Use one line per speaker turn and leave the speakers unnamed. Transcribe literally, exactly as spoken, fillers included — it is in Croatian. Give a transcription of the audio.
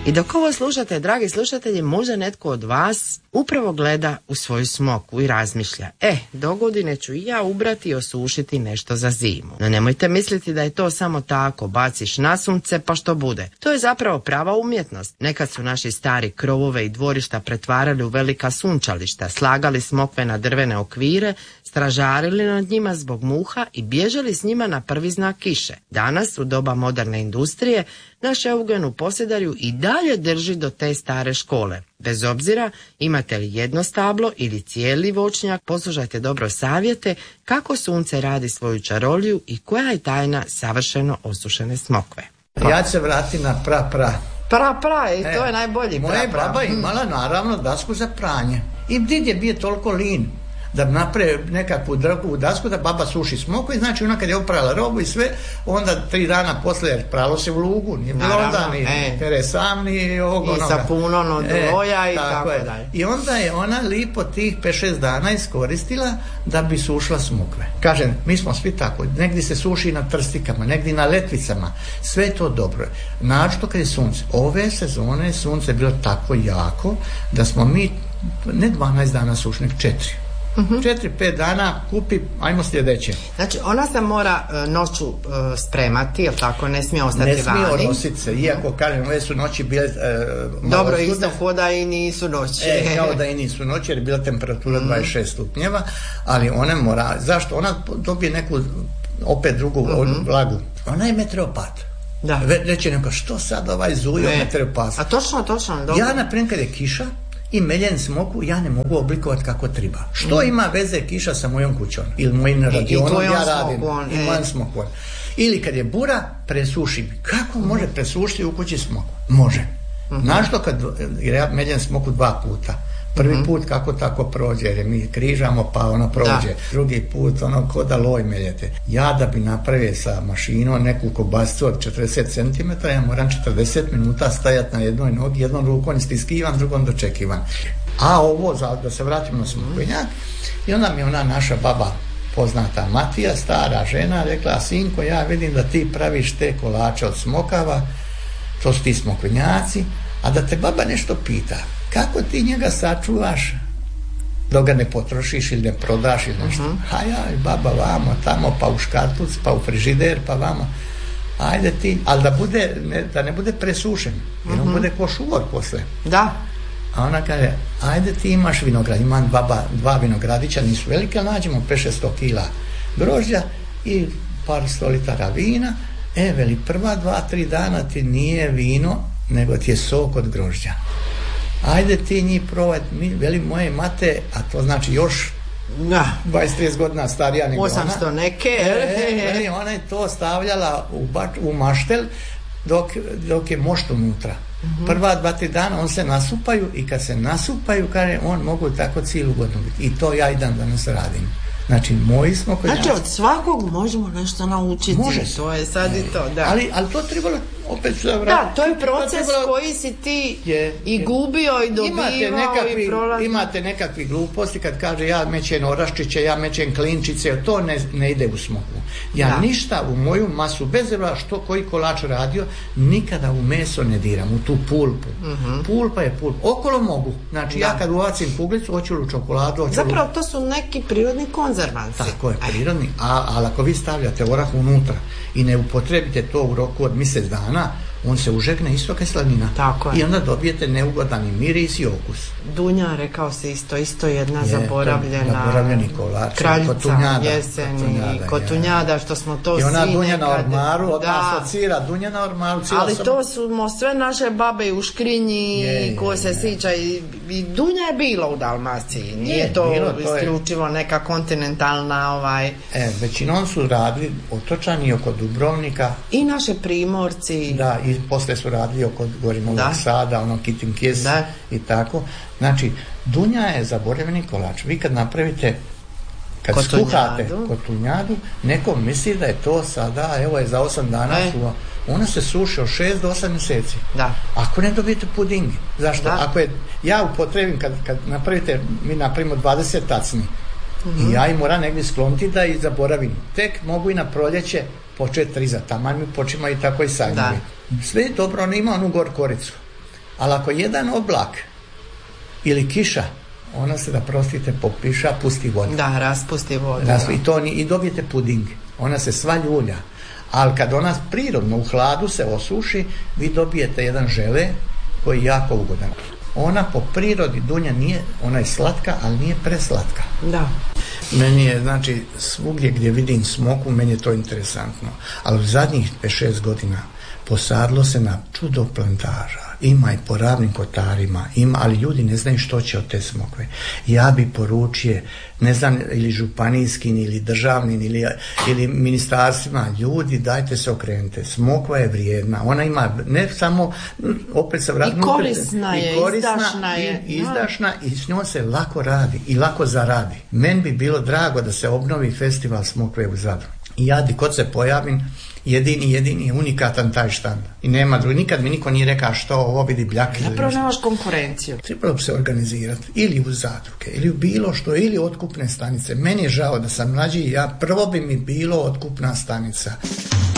I dok ovo slušate, dragi slušatelji, možda netko od vas upravo gleda u svoju smoku i razmišlja, e, dogodine ću i ja ubrati i osušiti nešto za zimu. No nemojte misliti da je to samo tako, baciš na sunce pa što bude. To je zapravo prava umjetnost. Nekad su naši stari krovove i dvorišta pretvarali u velika sunčališta, slagali smokve na drvene okvire, stražarili nad njima zbog muha i bježali s njima na prvi znak kiše. Danas, u doba moderne industrije, naš Eugen u Posedarju i dalje drži do te stare škole. Bez obzira imate li jedno stablo ili cijeli voćnjak, poslušajte dobro savjete kako sunce radi svoju čaroliju i koja je tajna savršeno osušene smokve.
Ja ću se vratiti na pra pra.
Pra pra, i to e, je najbolji pra pra.
Moja baba imala naravno dasku za pranje. I did je bio toliko lin da naprave nekakvu drvu dasku da baba suši smokvu i znači ona kad je oprala robu i sve, onda tri dana poslije pralo se u lugu, nije bilo onda ni e. teresam ni ovog
i
onoga.
Sapunom od loja e, i tako, tako dalje.
I onda je ona lipo tih pet šest dana iskoristila da bi sušla smokve. Kažem, mi smo svi tako, negdje se suši na trstikama, negdje na letvicama, sve je to dobro. Našto kad je sunce. Ove sezone sunce je bilo tako jako da smo mi ne dvanaest dana sušli, nek četiri. Uh-huh. četiri pet dana kupi, ajmo sljedeće.
Znači ona se mora uh, noću uh, spremati, jel tako, ne smije ostati
ne
vani.
Ne smije onositi se, iako kažem, ove su noći bile uh,
dobro, isto hoda i nisu noći.
E, kao da i nisu noći, jer je bila temperatura uh-huh. dvadeset šest stupnjeva, ali ona mora, zašto? Ona dobije neku, opet drugu uh-huh. vlagu. Ona je meteopat. Da. Reći neko, što sad ovaj zujo meteopat?
A točno, točno. Dobro.
Ja, naprimjer, kad je kiša, i meljen smoku, ja ne mogu oblikovati kako treba. Što mm. ima veze kiša sa mojom kućom? Ili mojim radionom, ja radim. Smokon, i mojim smokon. Ili kad je bura, presušim. Kako mm. može presušiti u kući smoku? Može. Mm-hmm. Znaš to kad ja meljen smoku dva puta. Prvi mm-hmm. put kako tako prođe, jer mi križamo pa ono prođe. Da. Drugi put ono ko da loj meljete. Ja da bi napravio sa mašinom neku kobasicu od četrdeset centimetara, ja moram četrdeset minuta stajati na jednoj nogi, jednom rukom stiskivan, drugom dočekivan. A ovo, za, da se vratimo na smokvenjak, i onda mi ona naša baba, poznata Matija, stara žena, rekla, sinko, ja vidim da ti praviš te kolače od smokava, to su ti smokvenjaci, a da te baba nešto pita, kako ti njega sačuvaš dok ga ne potrošiš ili ne prodaš ili nešto. Uh-huh. A ja, baba, vamo, tamo, pa u škatuc, pa u frižider, pa vamo. Ajde ti, ali da bude, ne, da ne bude presušen, jer uh-huh. on bude ko šuvor posle.
Da.
A ona kaže, ajde ti imaš vinograd, imam dva, dva vinogradića, nisu velike, ali nađemo pet šest kila grožđa i par sto litara vina. E, veli, prva dva, tri dana ti nije vino, nego ti je sok od grožđa. Ajde ti njih probaj, veli moje mate, a to znači još dvadeset trideset godina starija nego ona.
osamsto neke.
E, veli, ona je to stavljala u, bač, u maštel dok, dok je mošt unutra. Uh-huh. Prva dva, tri dana on se nasupaju i kad se nasupaju, kaže, on mogu tako cijelu godinu biti. I to ja i dan danas radim. Znači, moji smo koji...
Znači, od svakog možemo nešto naučiti.
Može.
To je sad i to, da.
Ali, ali to trebalo, opet se vratiti.
Da, to je proces to trebalo, koji si ti je, i gubio i dobivao
nekakvi,
i prolazio.
Imate nekakvi gluposti kad kaže ja mećem oraščiće, ja mećem klinčice, to ne, ne ide u smoku. Ja da. Ništa u moju masu, bez obzira što koji kolač radio, nikada u meso ne diram, u tu pulpu. Uh-huh. Pulpa je pulpa. Okolo mogu. Znači, da. Ja kad uvacim kuglicu, hoću lu čokoladu, hoću
zapravo,
lu...
to su neki prirodni konzervansi.
Tako je, prirodni. A, ali ako vi stavljate orah unutra i ne upotrebite to u roku od mjesec dana, on se užegne isto kao slanina.
Tako je.
I onda dobijete neugodani miris i okus.
Dunja, rekao se isto, isto jedna je, zaboravljena
zaboravljeni kolač.
Kraljica
kotunjada,
jeseni,
kotunjada,
kotunjada, što smo to svi
nekad... I ona Dunja
nekad,
na ormaru, od nas
da.
asocira, Dunja na ormaru.
Ali
sam...
to su sve naše babe u Škrinji, je, ko se sjeća, i, i Dunja je bila u Dalmaciji, nije je, to bilo, isključivo je... neka kontinentalna ovaj...
E, većinom su radili otočani oko Dubrovnika.
I naše primorci.
Da, i posle su radili oko Gorimovog Sada, ono Kitin Kjes i tako. Znači, Dunja je zaboravljeni kolač. Vi kad napravite, kad kotunjadu. skuhate kotunjadu, neko misli da je to sada, evo je za osam dana e. suva. Ona se suši od šest do osam mjeseci. Da. Ako ne dobijete puding, zašto? Da. Ako je, ja upotrebim, kad, kad napravite, mi napravimo dvadeset tacni. Mm-hmm. I ja i moram negdje skloniti da i zaboravim. Tek mogu i na proljeće početi rizati. Taman mi počima i tako i sajmovi. Sve je dobro, ona ima onu gorkoricu. Ali ako jedan oblak ili kiša, ona se, da prostite, popiša, pusti vodu.
Da, raspusti vodu.
Raspu, i, to, I dobijete puding. Ona se sva ljulja. Ali kad ona prirodno u hladu se osuši, vi dobijete jedan žele koji je jako ugodan. Ona po prirodi, dunja, nije, ona je slatka, ali nije preslatka.
Da.
Meni je, znači, svugdje gdje vidim smoku, meni je to interesantno. Ali u zadnjih pet šest godina posadilo se na čudo plantaža. Ima i po Ravnim Kotarima, ima, ali ljudi ne znaju što će od te smokve. Ja bi poručio, ne znam, ili županijskim, ili državnim, ili, ili ministarstvima, ljudi, dajte se okrenite. Smokva je vrijedna. Ona ima ne samo, opet se vratno,
i korisna je,
i korisna,
izdašna je.
I, izdašna i s njom se lako radi i lako zaradi. Meni bi bilo drago da se obnovi festival smokve u Zadru. I ja di kod se pojavim, jedini, jedini, unikatan taj štand. I nema drugi. Nikad mi niko nije rekao što ovo vidi bljak.
Napravo nemaš konkurenciju.
Trebalo bi se organizirati ili u zadruge, ili u bilo što, ili otkupne stanice. Meni je žao da sam mlađi, ja prvo bi mi bilo otkupna stanica.